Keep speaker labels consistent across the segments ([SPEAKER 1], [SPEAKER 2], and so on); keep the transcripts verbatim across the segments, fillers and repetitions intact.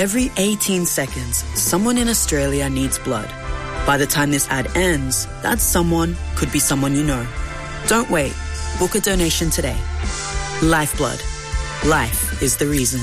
[SPEAKER 1] Every eighteen seconds, someone in Australia needs blood. By the time this ad ends, that someone could be someone you know. Don't wait. Book a donation today. Lifeblood. Life is the reason.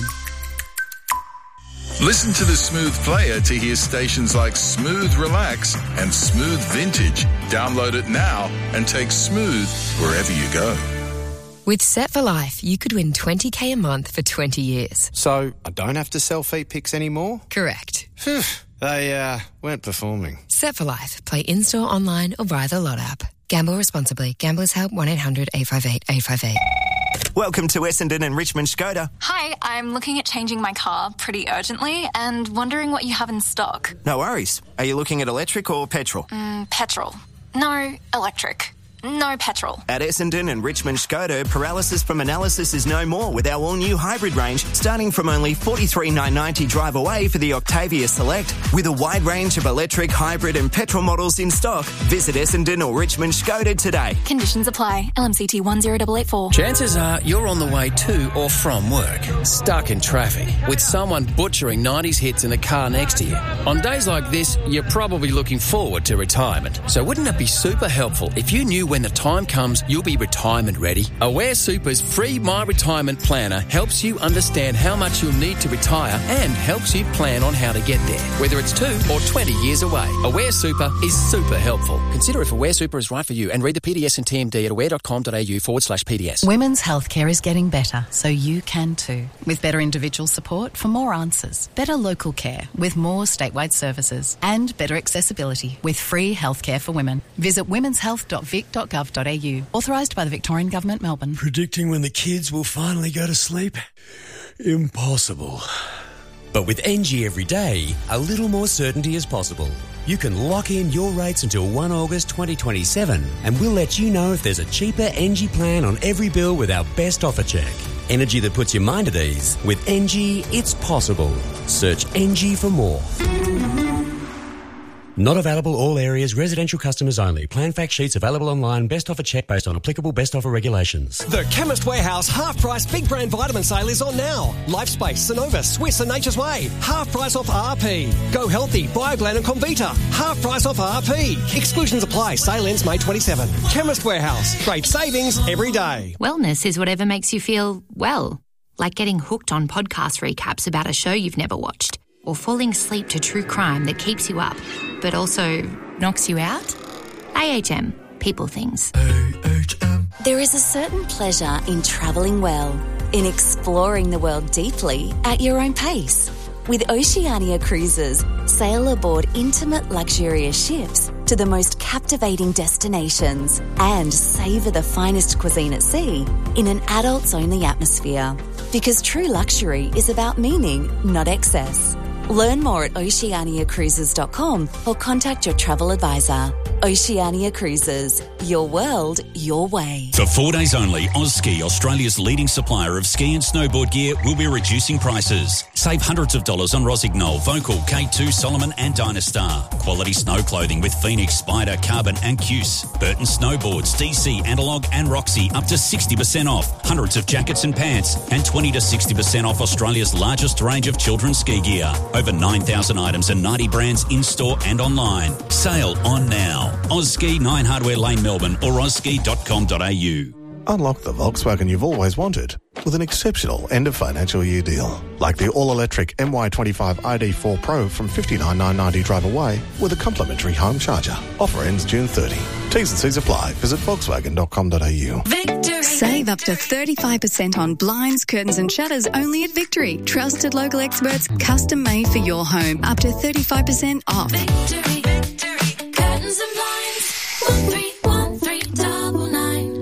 [SPEAKER 2] Listen to the Smooth Player to hear stations like Smooth Relax and Smooth Vintage. Download it now and take Smooth wherever you go.
[SPEAKER 3] With Set for Life, you could win twenty K a month for twenty years.
[SPEAKER 4] So I don't have to sell feet pics anymore?
[SPEAKER 3] Correct.
[SPEAKER 4] Phew, they uh, weren't performing.
[SPEAKER 3] Set for Life. Play in-store, online or via the Lot app. Gamble responsibly. Gamblers Help one eight hundred eight five eight eight five eight.
[SPEAKER 5] Welcome to Essendon and Richmond Skoda.
[SPEAKER 6] Hi, I'm looking at changing my car pretty urgently and wondering what you have in stock.
[SPEAKER 5] No worries. Are you looking at electric or petrol?
[SPEAKER 6] Mm, petrol. No, electric. No petrol.
[SPEAKER 5] At Essendon and Richmond Skoda, paralysis from analysis is no more with our all-new hybrid range, starting from only forty-three thousand nine hundred ninety drive away for the Octavia Select. With a wide range of electric, hybrid and petrol models in stock, visit Essendon or Richmond Skoda today.
[SPEAKER 6] Conditions apply. L M C T one zero eight eight four.
[SPEAKER 7] Chances are you're on the way to or from work, stuck in traffic, with someone butchering nineties hits in the car next to you. On days like this, you're probably looking forward to retirement. So wouldn't it be super helpful if you knew when the time comes you'll be retirement ready? Aware Super's free My Retirement Planner helps you understand how much you'll need to retire and helps you plan on how to get there, whether it's two or twenty years away. Aware Super is super helpful. Consider if Aware Super is right for you and read the P D S and T M D at aware.com.au forward slash PDS.
[SPEAKER 8] Women's healthcare is getting better, so you can too. With better individual support for more answers, better local care with more statewide services, and better accessibility with free healthcare for women. Visit womens health dot vic dot gov dot a u. Authorised by the Victorian Government, Melbourne.
[SPEAKER 9] Predicting when the kids will finally go to sleep? Impossible.
[SPEAKER 10] But with N G Everyday, a little more certainty is possible. You can lock in your rates until the first of August twenty twenty-seven, and we'll let you know if there's a cheaper N G plan on every bill with our best offer check. Energy that puts your mind at ease. With N G, it's possible. Search N G for more. Not available all areas, residential customers only. Plan fact sheets available online. Best offer check based on applicable best offer regulations.
[SPEAKER 11] The Chemist Warehouse half price big brand vitamin sale is on now. Lifespace, Sonova, Swiss and Nature's Way. Half price off R P. Go Healthy, Bioglan and Comvita. Half price off R P. Exclusions apply. Sale ends May twenty-seventh. Chemist Warehouse. Great savings every day.
[SPEAKER 12] Wellness is whatever makes you feel well. Like getting hooked on podcast recaps about a show you've never watched. Or falling asleep to true crime that keeps you up, but also knocks you out? A H M. People things.
[SPEAKER 13] A H M. There is a certain pleasure in travelling well, in exploring the world deeply at your own pace. With Oceania Cruises, sail aboard intimate, luxurious ships to the most captivating destinations and savour the finest cuisine at sea in an adults-only atmosphere. Because true luxury is about meaning, not excess. Learn more at oceania cruises dot com or contact your travel advisor. Oceania Cruises. Your world, your way.
[SPEAKER 14] For four days only, Ozski, Australia's leading supplier of ski and snowboard gear, will be reducing prices. Save hundreds of dollars on Rosignol, Vocal, K two, Solomon and Dynastar. Quality snow clothing with Phoenix, Spider, Carbon and Cuse. Burton Snowboards, D C, Analog and Roxy, up to sixty percent off. Hundreds of jackets and pants and twenty to sixty percent off Australia's largest range of children's ski gear. Over nine thousand items and ninety brands in-store and online. Sale on now. Ozski, nine Hardware Lane, Melbourne or ozski dot com dot a u.
[SPEAKER 15] Unlock the Volkswagen you've always wanted with an exceptional end of financial year deal. Like the all-electric M Y twenty-five I D four Pro from fifty-nine thousand nine hundred ninety drive away with a complimentary home charger. Offer ends June thirtieth. T's and C's apply. Visit volkswagen dot com dot a u.
[SPEAKER 16] Victory. Save up to thirty-five percent on blinds, curtains and shutters only at Victory. Trusted local experts, custom made for your home. Up to thirty-five percent off.
[SPEAKER 13] Victory, Victory, curtains and blinds. One three one three double nine.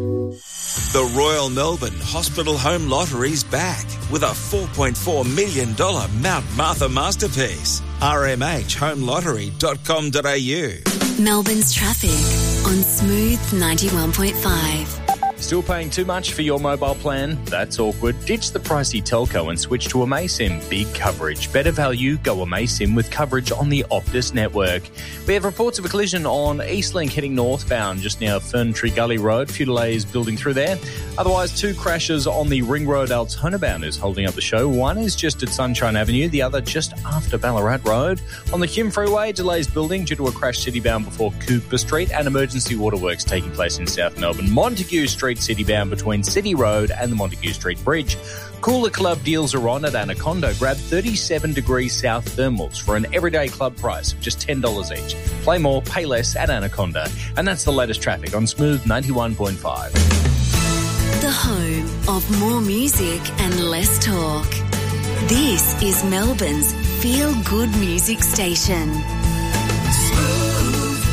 [SPEAKER 17] The Royal Melbourne Hospital Home Lottery's back with a four point four million dollars Mount Martha masterpiece. r m h home lottery dot com dot a u.
[SPEAKER 13] Melbourne's traffic on Smooth ninety-one point five.
[SPEAKER 18] Still paying too much for your mobile plan? That's awkward. Ditch the pricey telco and switch to Amaysim. Big coverage, better value. Go Amaysim with coverage on the Optus network. We have reports of a collision on Eastlink heading northbound just near Fern Tree Gully Road. A few delays building through there. Otherwise, two crashes on the Ring Road Altona bounders holding up the show. One is just at Sunshine Avenue, the other just after Ballarat Road. On the Hume Freeway, delays building due to a crash city-bound before Cooper Street, and emergency waterworks taking place in South Melbourne. Montague Street city-bound between City Road and the Montague Street Bridge. Cooler Club deals are on at Anaconda. Grab thirty-seven degrees south thermals for an everyday club price of just ten dollars each. Play more, pay less at Anaconda. And that's the latest traffic on Smooth ninety-one point five.
[SPEAKER 13] The home of more music and less talk. This is Melbourne's feel-good music station.
[SPEAKER 19] Smooth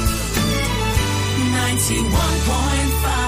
[SPEAKER 19] ninety-one point five.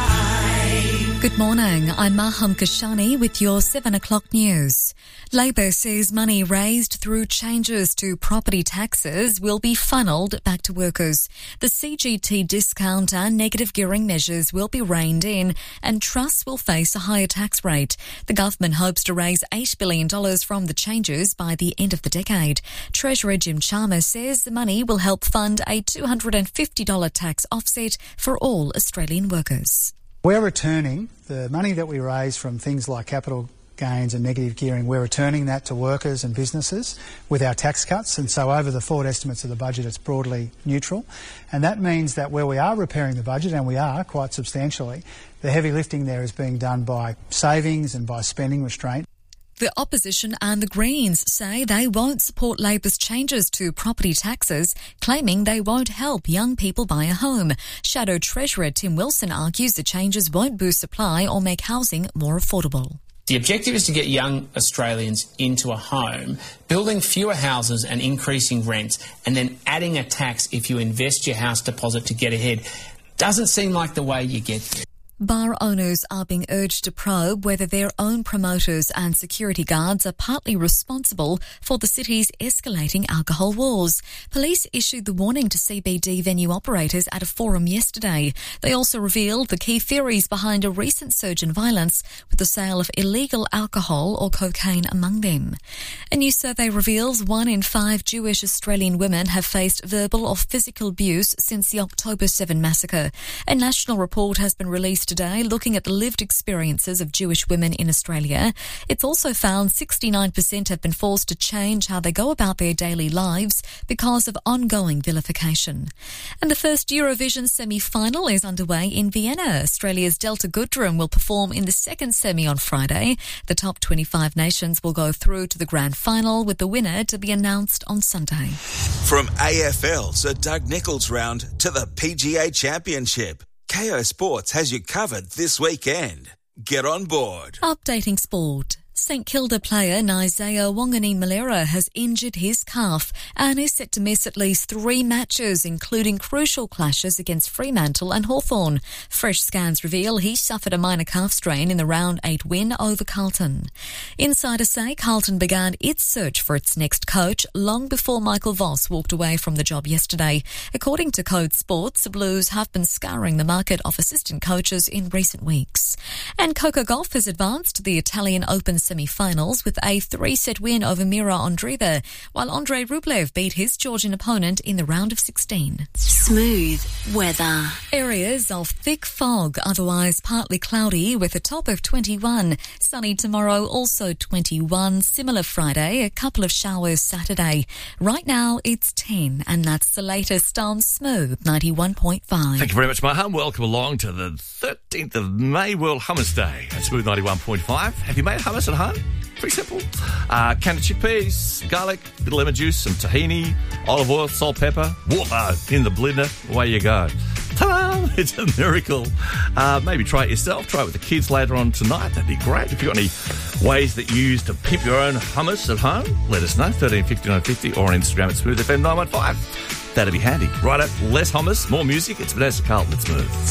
[SPEAKER 20] Good morning, I'm Maham Kashani with your seven o'clock news. Labor says money raised through changes to property taxes will be funnelled back to workers. The C G T discount and negative gearing measures will be reined in and trusts will face a higher tax rate. The government hopes to raise eight billion dollars from the changes by the end of the decade. Treasurer Jim Chalmers says the money will help fund a two hundred fifty dollars tax offset for all Australian workers.
[SPEAKER 21] We're returning the money that we raise from things like capital gains and negative gearing. We're returning that to workers and businesses with our tax cuts, and so over the forward estimates of the budget it's broadly neutral, and that means that where we are repairing the budget, and we are quite substantially, the heavy lifting there is being done by savings and by spending restraint.
[SPEAKER 20] The opposition and the Greens say they won't support Labor's changes to property taxes, claiming they won't help young people buy a home. Shadow Treasurer Tim Wilson argues the changes won't boost supply or make housing more affordable.
[SPEAKER 22] The objective is to get young Australians into a home, building fewer houses and increasing rents, and then adding a tax if you invest your house deposit to get ahead. Doesn't seem like the way you get there.
[SPEAKER 20] Bar owners are being urged to probe whether their own promoters and security guards are partly responsible for the city's escalating alcohol wars. Police issued the warning to C B D venue operators at a forum yesterday. They also revealed the key theories behind a recent surge in violence with the sale of illegal alcohol or cocaine among them. A new survey reveals one in five Jewish Australian women have faced verbal or physical abuse since the October seventh massacre. A national report has been released today looking at the lived experiences of Jewish women in Australia. It's also found sixty-nine percent have been forced to change how they go about their daily lives because of ongoing vilification. And the first Eurovision semi-final is underway in Vienna. Australia's Delta Goodrem will perform in the second semi on Friday. The top twenty-five nations will go through to the grand final, with the winner to be announced on Sunday.
[SPEAKER 17] From A F L's a Doug Nicholls round to the P G A Championship, Kayo Sports has you covered this weekend. Get on board.
[SPEAKER 20] Updating sport. St Kilda player Isaiah Wangani-Malera has injured his calf and is set to miss at least three matches, including crucial clashes against Fremantle and Hawthorn. Fresh scans reveal he suffered a minor calf strain in the round eight win over Carlton. Insiders say Carlton began its search for its next coach long before Michael Voss walked away from the job yesterday. According to Code Sports, the Blues have been scouring the market of assistant coaches in recent weeks. And Coco Gauff has advanced to the Italian Open semi-finals with a three-set win over Mira Andreeva, while Andrei Rublev beat his Georgian opponent in the round of sixteen.
[SPEAKER 13] Smooth weather.
[SPEAKER 20] Areas of thick fog, otherwise partly cloudy, with a top of twenty-one. Sunny tomorrow, also twenty-one. Similar Friday, a couple of showers Saturday. Right now, it's ten, and that's the latest on Smooth ninety-one point five.
[SPEAKER 23] Thank you very much, Maham. Welcome along to the thirteenth of May, World Hummus Day at Smooth ninety-one point five. Have you made hummus at home? Pretty simple. Uh, canned chickpeas, garlic, bit of lemon juice, some tahini, olive oil, salt, pepper, water in the blender. Away you go. Ta-da! It's a miracle. Uh, maybe try it yourself. Try it with the kids later on tonight. That'd be great. If you've got any ways that you use to pimp your own hummus at home, let us know. thirteen fifty nine fifty or on Instagram at Smooth F M nine one five. That'd be handy. Right up, less hummus, more music. It's Vanessa Carlton at Smooth.